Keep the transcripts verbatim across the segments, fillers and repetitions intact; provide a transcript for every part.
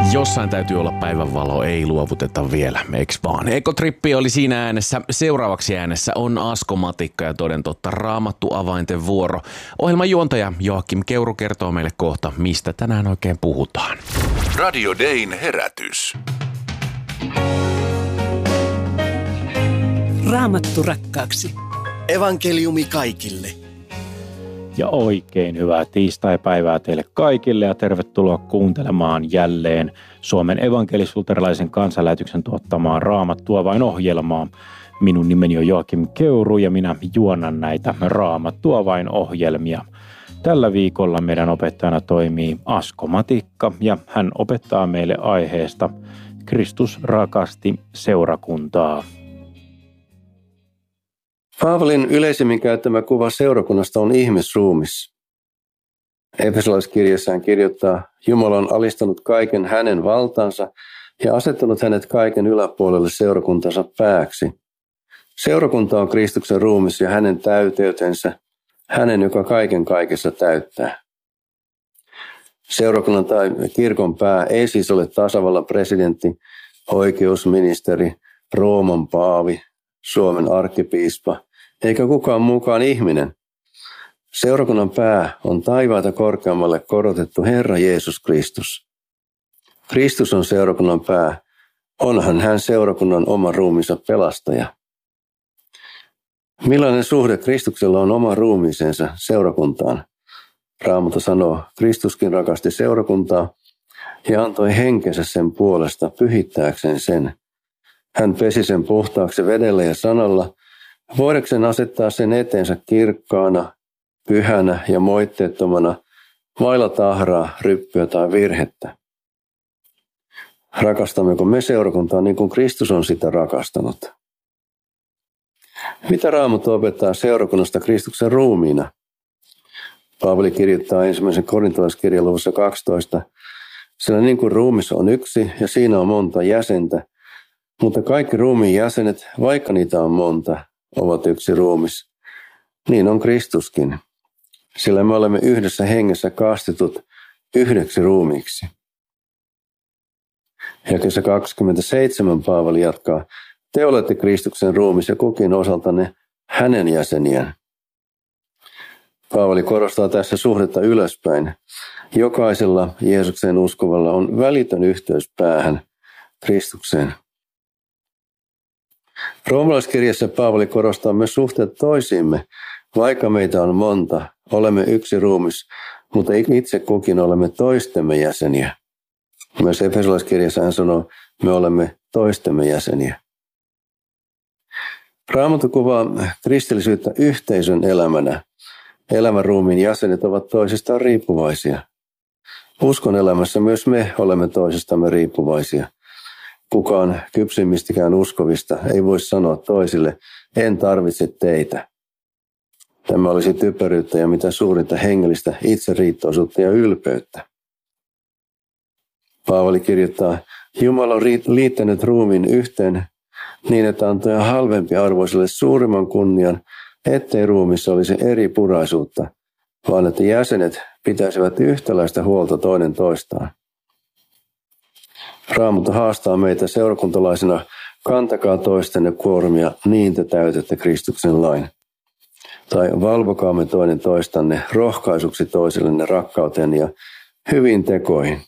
Jossain täytyy olla päivänvalo, ei luovuteta vielä, eiks vaan? Ekotrippi oli siinä äänessä. Seuraavaksi äänessä on Asko Matikka ja toden totta Raamattu avainten vuoro. Ohjelman juontaja Joakim Keuru kertoo meille kohta, mistä tänään oikein puhutaan. Radio Dayn herätys. Raamattu rakkaaksi. Evankeliumi kaikille. Ja oikein hyvää tiistaipäivää teille kaikille ja tervetuloa kuuntelemaan jälleen Suomen evankelis-luterilaisen kansanlähetyksen tuottamaa Raamattua vain ohjelmaa. Minun nimeni on Joakim Keuru ja minä juonan näitä Raamattua vain ohjelmia. Tällä viikolla meidän opettajana toimii Asko Matikka ja hän opettaa meille aiheesta Kristus rakasti seurakuntaa. Paavalin yleisimmin käyttämä kuva seurakunnasta on ihmisruumis. Efesolaiskirjassa hän kirjoittaa, Jumala on alistanut kaiken hänen valtaansa ja asettanut hänet kaiken yläpuolelle seurakuntansa pääksi. Seurakunta on Kristuksen ruumis ja hänen täyteytensä, hänen, joka kaiken kaikessa täyttää. Seurakunnan tai kirkon pää ei siis ole tasavallan presidentti, oikeusministeri, Rooman paavi, Suomen arkkipiispa, eikä kukaan muukaan ihminen. Seurakunnan pää on taivaata korkeammalle korotettu Herra Jeesus Kristus. Kristus on seurakunnan pää, onhan hän seurakunnan oma ruumiinsa pelastaja. Millainen suhde Kristuksella on oma ruumiisensa seurakuntaan? Raamattu sanoo, Kristuskin rakasti seurakuntaa ja antoi henkensä sen puolesta pyhittääkseen sen. Hän pesi sen puhtaaksi vedellä ja sanalla, voidakseen asettaa sen eteensä kirkkaana, pyhänä ja moitteettomana, vailla tahraa, ryppyä tai virhettä. Rakastammeko me seurakuntaa niin kuin Kristus on sitä rakastanut? Mitä Raamattu opettaa seurakunnasta Kristuksen ruumiina? Paavali kirjoittaa ensimmäisen korintolaiskirjan luvussa kaksitoista, sillä niin kuin ruumis on yksi ja siinä on monta jäsentä, mutta kaikki ruumiin jäsenet, vaikka niitä on monta, ovat yksi ruumis. Niin on Kristuskin, sillä me olemme yhdessä hengessä kastetut yhdeksi ruumiiksi. Jakeessa kaksikymmentäseitsemän Paavali jatkaa, te olette Kristuksen ruumis ja kukin osaltanne hänen jäseniään. Paavali korostaa tässä suhdetta ylöspäin. Jokaisella Jeesukseen uskovalla on välitön yhteys päähän, Kristukseen. Roomalaiskirjassa Paavali korostaa myös suhteet toisiimme. Vaikka meitä on monta, olemme yksi ruumis, mutta itse kukin olemme toistemme jäseniä. Myös Efesolaiskirjassa hän sanoo, me olemme toistemme jäseniä. Raamattu kuvaa kristillisyyttä yhteisön elämänä. Elämän ruumiin jäsenet ovat toisistaan riippuvaisia. Uskon elämässä myös me olemme toisistamme riippuvaisia. Kukaan kypsimmistikään uskovista ei voi sanoa toisille, en tarvitse teitä. Tämä olisi typeryyttä ja mitä suurinta hengellistä itseriittoisuutta ja ylpeyttä. Paavali kirjoittaa, Jumala on liittänyt ruumiin yhteen niin, että antoi halvempi arvoiselle suurimman kunnian, ettei ruumissa olisi eri puraisuutta, vaan että jäsenet pitäisivät yhtäläistä huolta toinen toistaan. Raamattu haastaa meitä seurakuntalaisina, kantakaa toistenne kuormia, niin te täytätte Kristuksen lain. Tai valvokaamme toinen toistanne rohkaisuksi toisillenne rakkauteen ja hyvin tekoihin.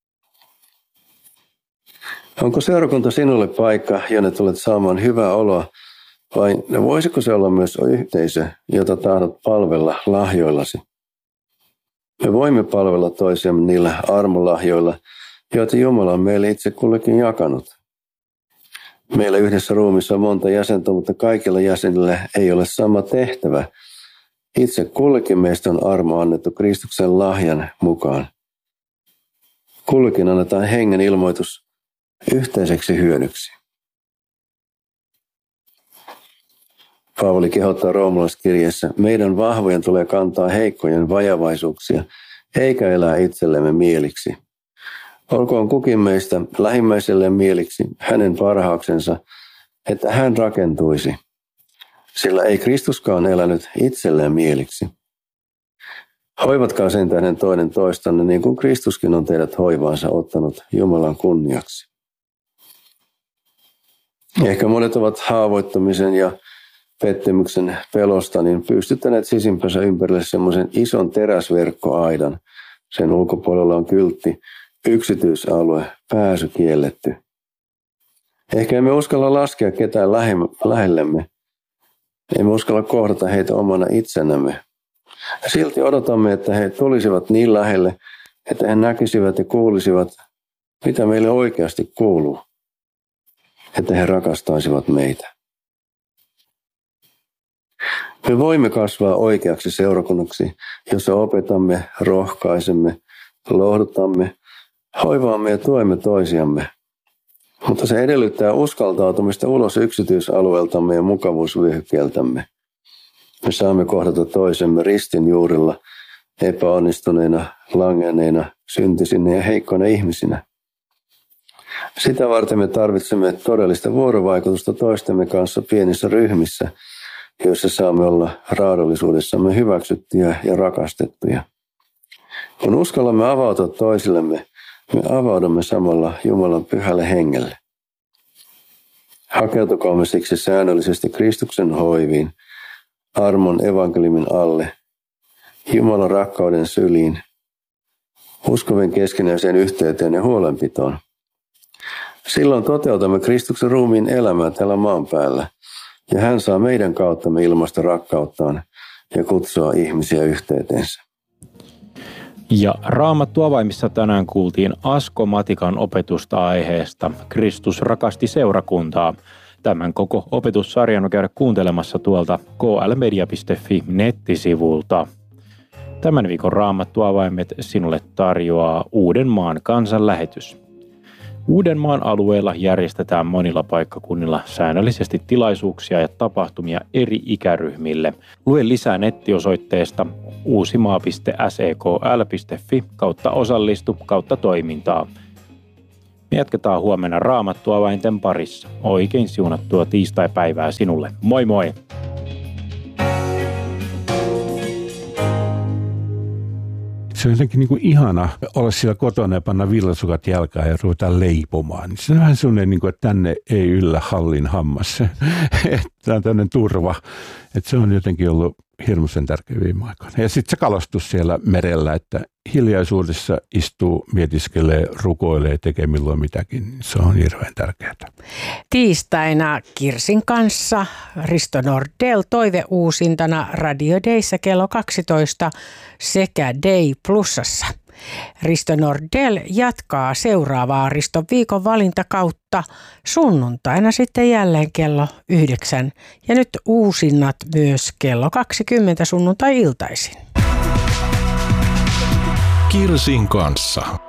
Onko seurakunta sinulle paikka, jonne tulet saamaan hyvää oloa, vai voisiko se olla myös yhteisö, jota tahdot palvella lahjoillasi? Me voimme palvella toisiamme niillä armolahjoilla, joita Jumala on meille itse kullekin jakanut. Meillä yhdessä ruumissa on monta jäsentä, mutta kaikilla jäsenillä ei ole sama tehtävä. Itse kullekin meistä on armo annettu Kristuksen lahjan mukaan. Kullekin annetaan hengen ilmoitus yhteiseksi hyödyksi. Paavali kehottaa roomalaiskirjeessä, meidän vahvojen tulee kantaa heikkojen vajavaisuuksia, eikä elää itsellemme mieliksi. Olkoon kukin meistä lähimmäiselleen mieliksi hänen parhaaksensa, että hän rakentuisi, sillä ei Kristuskaan elänyt itselleen mieliksi. Hoivatkaa sen tähden toinen toistanne, niin kuin Kristuskin on teidät hoivaansa ottanut Jumalan kunniaksi. Ehkä monet ovat haavoittumisen ja pettymyksen pelosta, niin pystyttäneet sisimpänsä ympärille semmoisen ison teräsverkkoaidan. Sen ulkopuolella on kyltti, yksityisalue, pääsy kielletty. Ehkä emme uskalla laskea ketään lähellemme. Emme uskalla kohdata heitä omana itsenämme. Silti odotamme, että he tulisivat niin lähelle, että he näkisivät ja kuulisivat, mitä meille oikeasti kuuluu. Että he rakastaisivat meitä. Me voimme kasvaa oikeaksi seurakunnaksi, jossa opetamme, rohkaisemme, lohdutamme, hoivaamme ja tuemme toisiamme. Mutta se edellyttää uskaltautumista ulos yksityisalueeltamme ja mukavuusvyöhykkeeltämme. Me saamme kohdata toisemme ristin juurilla, epäonnistuneina, langenneina, syntisinä ja heikkoina ihmisinä. Sitä varten me tarvitsemme todellista vuorovaikutusta toistemme kanssa pienissä ryhmissä, joissa saamme olla raadollisuudessamme hyväksyttyjä ja rakastettuja. Kun uskallamme avautua toisillemme, me avaudumme samalla Jumalan pyhälle hengelle. Hakeutukaamme siksi säännöllisesti Kristuksen hoiviin, armon evankeliumin alle, Jumalan rakkauden syliin, uskovien keskinäiseen yhteyteen ja huolenpitoon. Silloin toteutamme Kristuksen ruumiin elämää täällä maan päällä, ja hän saa meidän kauttamme ilmaista rakkauttaan ja kutsua ihmisiä yhteyteensä. Ja Raamattu avaimissa tänään kuultiin Asko Matikan opetusta aiheesta Kristus rakasti seurakuntaa. Tämän koko opetussarjan on käydä kuuntelemassa tuolta k l media piste f i nettisivulta. Tämän viikon Raamattu avaimet sinulle tarjoaa Uudenmaan kansanlähetys. Uudenmaan alueella järjestetään monilla paikkakunnilla säännöllisesti tilaisuuksia ja tapahtumia eri ikäryhmille. Lue lisää nettiosoitteesta uusimaa piste s e k l piste f i kautta osallistu kautta toimintaa. Me jatketaan huomenna Raamattuavainten parissa. Oikein siunattua tiistaipäivää sinulle. Moi moi! Se on jotenkin niin kuin ihana olla siellä kotona ja panna villasukat jalkaan ja ruveta leipomaan. Se on vähän sellainen, niin kuin, että tänne ei yllä hallin hammas. Tämä on tämmöinen turva. Että se on jotenkin ollut hirmuisen tärkeä viime aikoina. Ja sitten se kalastus siellä merellä, että hiljaisuudessa istuu, mietiskelee, rukoilee, tekee milloin mitäkin. Se on hirveän tärkeää. Tiistaina Kirsin kanssa Risto Nordell toiveuusintana Radio Dayssä kello kaksitoista sekä Day Plusassa. Risto Nordell jatkaa seuraavaa Riston viikon valintakautta sunnuntaina sitten jälleen kello yhdeksän ja nyt uusinnat myös kello kaksikymmentä sunnuntai-iltaisin. Kirsin kanssa.